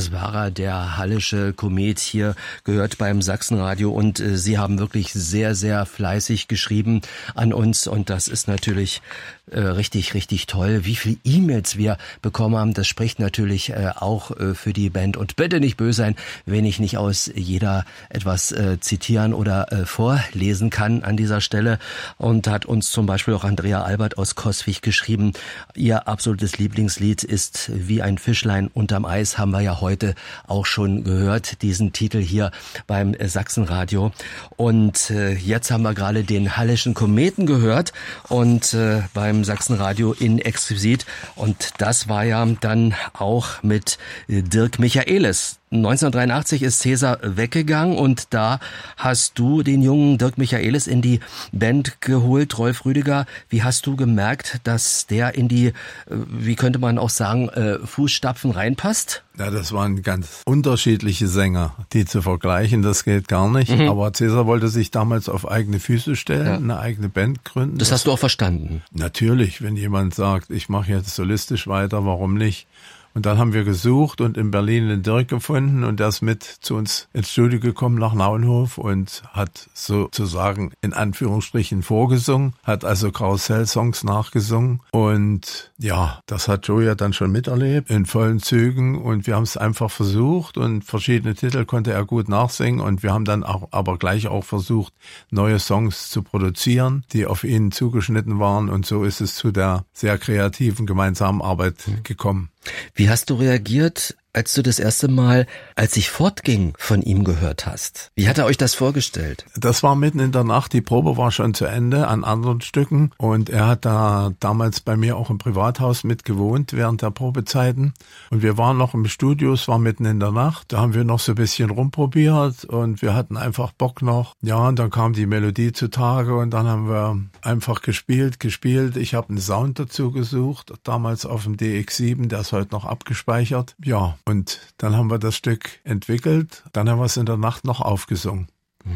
das war er, der Hallische Komet, hier gehört beim Sachsenradio, und Sie haben wirklich sehr, sehr fleißig geschrieben an uns, und das ist natürlich richtig, richtig toll. Wie viele E-Mails wir bekommen haben, das spricht natürlich auch für die Band. Und bitte nicht böse sein, wenn ich nicht aus jeder etwas zitieren oder vorlesen kann an dieser Stelle. Und hat uns zum Beispiel auch Andrea Albert aus Coswig geschrieben, ihr absolutes Lieblingslied ist Wie ein Fischlein unterm Eis, haben wir ja heute auch schon gehört, diesen Titel hier beim Sachsenradio. Und jetzt haben wir gerade den Hallischen Kometen gehört und beim Sachsenradio in Exquisit, und das war ja dann auch mit Dirk Michaelis. 1983 ist Cäsar weggegangen, und da hast du den jungen Dirk Michaelis in die Band geholt, Rolf Rüdiger. Wie hast du gemerkt, dass der in die, wie könnte man auch sagen, Fußstapfen reinpasst? Ja, das waren ganz unterschiedliche Sänger, die zu vergleichen, das geht gar nicht. Aber Cäsar wollte sich damals auf eigene Füße stellen, eine eigene Band gründen. Das hast du auch verstanden? Natürlich, wenn jemand sagt, ich mache jetzt solistisch weiter, warum nicht? Und dann haben wir gesucht und in Berlin den Dirk gefunden, und der ist mit zu uns ins Studio gekommen nach Naunhof und hat sozusagen in Anführungsstrichen vorgesungen, hat also Karussell-Songs nachgesungen, und ja, das hat Joe ja dann schon miterlebt in vollen Zügen, und wir haben es einfach versucht, und verschiedene Titel konnte er gut nachsingen, und wir haben dann auch, aber gleich auch versucht, neue Songs zu produzieren, die auf ihn zugeschnitten waren, und so ist es zu der sehr kreativen gemeinsamen Arbeit gekommen. Wie hast du reagiert, als du das erste Mal, als ich fortging, von ihm gehört hast? Wie hat er euch das vorgestellt? Das war mitten in der Nacht, die Probe war schon zu Ende an anderen Stücken, und er hat da damals bei mir auch im Privathaus mit gewohnt während der Probezeiten, und wir waren noch im Studio, es war mitten in der Nacht, da haben wir noch so ein bisschen rumprobiert, und wir hatten einfach Bock noch. Ja, und dann kam die Melodie zutage, und dann haben wir einfach gespielt. Ich habe einen Sound dazu gesucht, damals auf dem DX7, der ist heute noch abgespeichert. Ja, und dann haben wir das Stück entwickelt, dann haben wir es in der Nacht noch aufgesungen.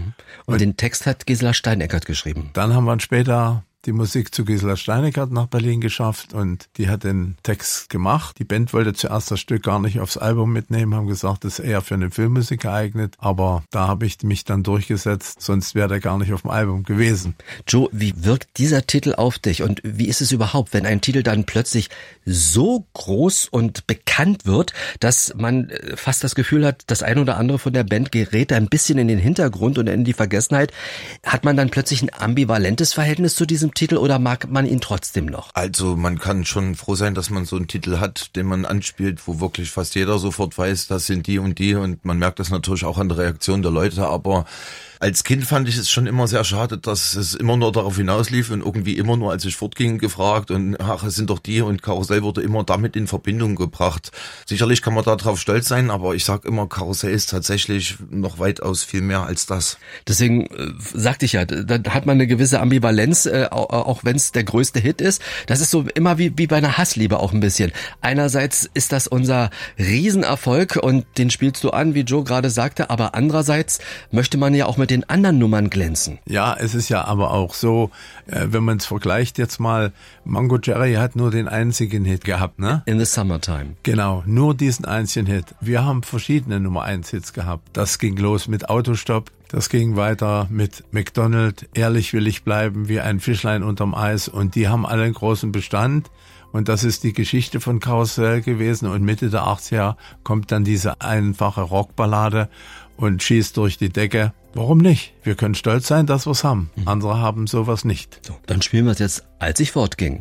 Und den Text hat Gisela Steineckert geschrieben? Dann haben wir später die Musik zu Gisela Steineckert nach Berlin geschafft, und die hat den Text gemacht. Die Band wollte zuerst das Stück gar nicht aufs Album mitnehmen, haben gesagt, das ist eher für eine Filmmusik geeignet, aber da habe ich mich dann durchgesetzt, sonst wäre der gar nicht auf dem Album gewesen. Joe, wie wirkt dieser Titel auf dich, und wie ist es überhaupt, wenn ein Titel dann plötzlich so groß und bekannt wird, dass man fast das Gefühl hat, das eine oder andere von der Band gerät ein bisschen in den Hintergrund und in die Vergessenheit? Hat man dann plötzlich ein ambivalentes Verhältnis zu diesem Titel, oder mag man ihn trotzdem noch? Also man kann schon froh sein, dass man so einen Titel hat, den man anspielt, wo wirklich fast jeder sofort weiß, das sind die, und man merkt das natürlich auch an der Reaktion der Leute, aber als Kind fand ich es schon immer sehr schade, dass es immer nur darauf hinauslief und irgendwie immer nur, als ich fortging, gefragt, und ach, es sind doch die, und Karussell wurde immer damit in Verbindung gebracht. Sicherlich kann man darauf stolz sein, aber ich sag immer, Karussell ist tatsächlich noch weitaus viel mehr als das. Deswegen sagte ich ja, da hat man eine gewisse Ambivalenz, auch wenn es der größte Hit ist. Das ist so immer wie bei einer Hassliebe auch ein bisschen. Einerseits ist das unser Riesenerfolg, und den spielst du an, wie Joe gerade sagte, aber andererseits möchte man ja auch mit den anderen Nummern glänzen. Ja, es ist ja aber auch so, wenn man es vergleicht jetzt mal, Mango Jerry hat nur den einzigen Hit gehabt, ne? In the Summertime. Genau, nur diesen einzigen Hit. Wir haben verschiedene Nummer 1 Hits gehabt. Das ging los mit Autostopp, das ging weiter mit McDonald, Ehrlich will ich bleiben, Wie ein Fischlein unterm Eis, und die haben alle einen großen Bestand. Und das ist die Geschichte von Karussell gewesen, und Mitte der 80er kommt dann diese einfache Rockballade und schießt durch die Decke. Warum nicht? Wir können stolz sein, dass wir es haben. Andere haben sowas nicht. So, dann spielen wir es jetzt, als ich fortging.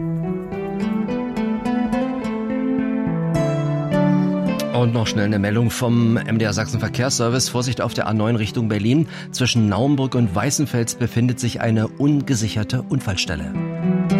Und noch schnell eine Meldung vom MDR Sachsen Verkehrsservice. Vorsicht auf der A9 Richtung Berlin. Zwischen Naumburg und Weißenfels befindet sich eine ungesicherte Unfallstelle.